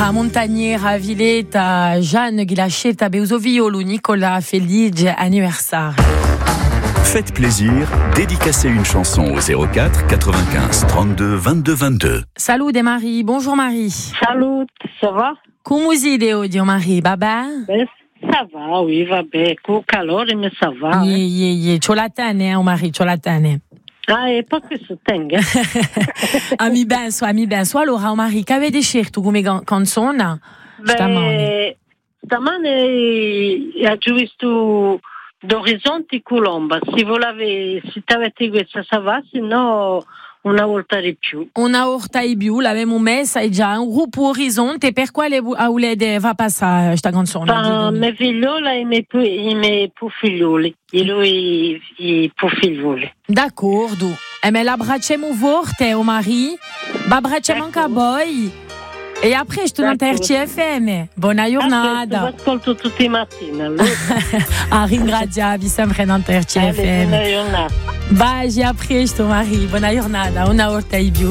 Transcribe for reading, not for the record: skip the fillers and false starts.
a Montagniera, Villeta, Jeanne Ghilachetta, Beusoviolo, Nicolas, Felice, anniversaire. Faites plaisir, dédicacez une chanson au 04 95 32 22 22. Salut de Marie, bonjour Marie. Salut, ça va? Come siete oggi Marie, babà? Ça va, oui, va bene, con calore, mais ça va. C'ho la tane, Marie, c'ho la tane. Ah, e poi che si tenga. Ami benso. Allora, Marie, che avete scelto come canzone? Stamane ho già visto d'Orizzonti Colomba. Se avete questa, ça va, se no una volta di più. Una volta di più, l'abbiamo messa e già un gruppo Orizzonte. Per quale va passare questa canzone? Mia figliola e i miei figlioli. E lui i figlioli. D'accordo. E me l'abbracciamo forte, Marie. L'abbracciamo anche a voi. E après, je torno a RCFM. Buona giornata. Ti ascolto tutti i mattini. Allora. A ringraziarvi sempre in RCFM. Buona giornata. Baci, a presto, Marie. Buona giornata. Una volta di più.